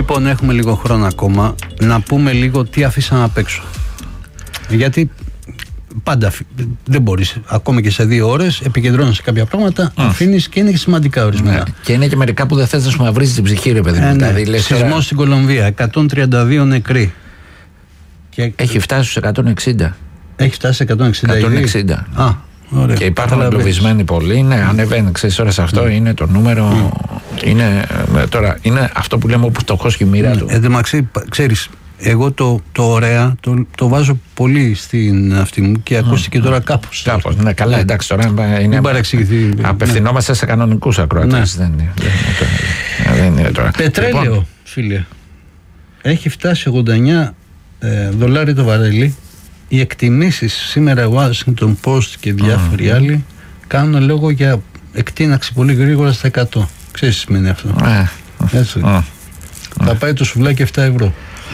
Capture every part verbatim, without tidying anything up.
Λοιπόν, έχουμε λίγο χρόνο ακόμα να πούμε λίγο τι αφήσαμε απ' έξω. Γιατί πάντα δεν μπορείς, ακόμα και σε δύο ώρες επικεντρώνεσαι σε κάποια πράγματα, mm. αφήνεις και είναι και σημαντικά ορισμένα. Ναι. Και είναι και μερικά που δεν θες να σου μαυρίζεις την ψυχή, ρε παιδί μου. Ε, ναι. Δηλαδή, σεισμός τώρα... στην Κολομβία, εκατόν τριάντα δύο νεκροί. Και... Έχει φτάσει στους εκατόν εξήντα. Έχει φτάσει σε εκατόν εξήντα. εκατόν εξήντα. Α, ωραία. Και υπάρχουν εγκλωβισμένοι πολλοί. Ναι, mm. ανεβαίνει. Ξέρεις, ώρα σε αυτό mm. είναι το νούμερο. Mm. Είναι, τώρα, είναι αυτό που λέμε όπου φτωχός και η μοίρα του. Ε, ξέρεις, εγώ το, το ωραία το, το βάζω πολύ στην αυτή μου και ακούστηκε mm. τώρα κάπως. Κάπως, ναι, καλά, εντάξει, τώρα είναι. Μην παρεξηγηθεί. Απευθυνόμαστε σε κανονικούς ακροατές. Ναι. Δεν, είναι, δεν είναι τώρα. Πετρέλαιο, λοιπόν, φίλε. Έχει φτάσει ογδόντα εννιά ε, δολάρια το βαρέλι. Οι εκτιμήσεις σήμερα, Washington Post και διάφοροι mm. άλλοι κάνουν λόγο για εκτείναξη πολύ γρήγορα στα εκατό. Ξέρεις τι σημαίνει αυτό? Mm. Έτσι. Mm. Θα πάει το σουβλάκι επτά ευρώ.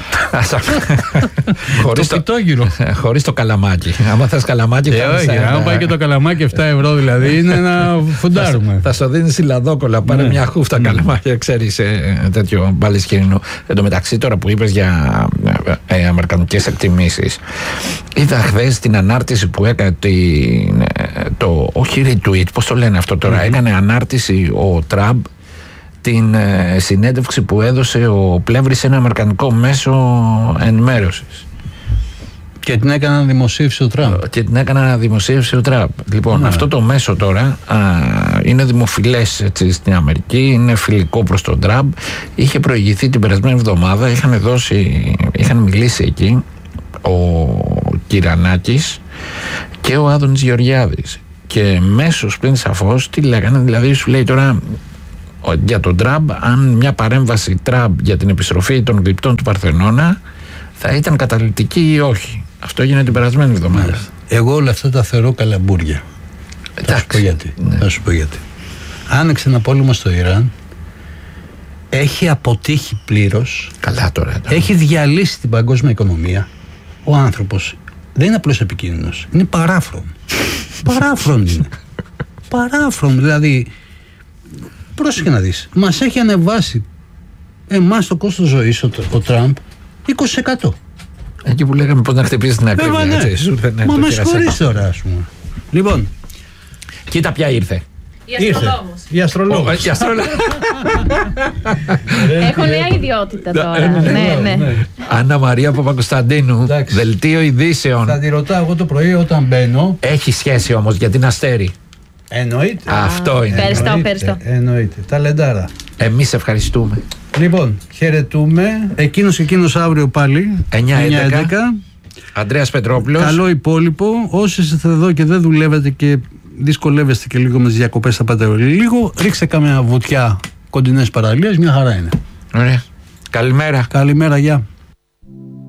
Χωρίς το πιτόγυρο. Χωρίς το καλαμάκι. Άμα θες καλαμάκι, ε, όχι, άμα πάει και το καλαμάκι επτά ευρώ, δηλαδή είναι να φουντάρουμε. Θα σου δίνει λαδόκολα, πάρε ναι. μια χούφτα ναι. καλαμάκια, ξέρεις, ε, τέτοιο μπαλισκίνο. Εν τω μεταξύ, τώρα που είπες για ε, αμερικανικές εκτιμήσεις, είδα χθες την ανάρτηση που έκανε την, το, όχι retweet, πώς το λένε αυτό τώρα, mm-hmm. έκανε ανάρτηση ο Τραμπ την ε, συνέντευξη που έδωσε ο Πλεύρης σε ένα αμερικανικό μέσο ενημέρωσης. Και την έκανα να δημοσίευσει ο Τραμπ. Και την έκανα να δημοσίευσει ο Τραμπ. Λοιπόν, ναι. αυτό το μέσο τώρα α, είναι δημοφιλές έτσι, στην Αμερική, είναι φιλικό προς τον Τραμπ. Είχε προηγηθεί την περασμένη εβδομάδα, είχαν, δώσει, είχαν μιλήσει εκεί ο Κυρανάκης και ο Άδωνης Γεωργιάδης. Και μέσως πριν σαφώς τι λέγανε, δηλαδή σου λέει τώρα για τον Τραμπ, αν μια παρέμβαση Τραμπ για την επιστροφή των γλυπτών του Παρθενώνα θα ήταν καταλυτική ή όχι. Αυτό έγινε την περασμένη εβδομάδα. Εγώ όλα αυτά τα θεωρώ καλαμπούρια. Θα σου πω γιατί. Ναι. Θα σου πω γιατί. Άνοιξε ένα πόλεμο στο Ιράν, έχει αποτύχει πλήρως. Καλά τώρα. τώρα. Έχει διαλύσει την παγκόσμια οικονομία. Ο άνθρωπος δεν είναι απλώς επικίνδυνος, είναι παράφρον. Παράφρον είναι. Παράφρον, δηλαδή. Πρόσεχε να δεις. Μας έχει ανεβάσει εμάς το κόστος ζωής ο, ο Τραμπ είκοσι τοις εκατό. Εκεί που λέγαμε πώς να χτυπήσεις την ακρίβεια. Ναι. ναι. Μα με συγχωρείς τώρα, ας πούμε. Λοιπόν. Κοίτα ποια ήρθε. Η αστρολόγος. Η αστρολόγος. Η αστρολόγος. Έχω νέα ιδιότητα τώρα. ναι, ναι. Άννα Μαρία Παπακοσταντίνου, δελτίο ειδήσεων. Θα τη ρωτάω εγώ το πρωί όταν μπαίνω. Έχει σχέση όμως γιατί είναι αστέρι. Εννοείται. Αυτό είναι. Ευχαριστώ, ευχαριστώ. Εννοείται. Ταλεντάρα. Εμείς ευχαριστούμε. Λοιπόν, χαιρετούμε. Εκείνος και εκείνος αύριο πάλι. εννιά έντεκα. Ανδρέας Πετρόπουλος. Καλό υπόλοιπο. Όσοι είστε εδώ και δεν δουλεύετε και δυσκολεύεστε και λίγο με τις διακοπές, θα πάτε λίγο. Ρίξτε κάμια βουτιά κοντινές παραλίες. Μια χαρά είναι. Ωραία. Καλημέρα. Καλημέρα, γεια.